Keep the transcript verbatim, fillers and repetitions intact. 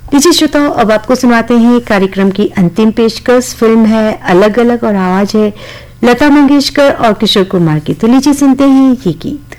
लीजिए श्रोताओं, अब आपको सुनाते हैं कार्यक्रम की अंतिम पेशकश। फिल्म है अलग अलग और आवाज है लता मंगेशकर और किशोर कुमार की। तो लीजिए सुनते हैं ये गीत।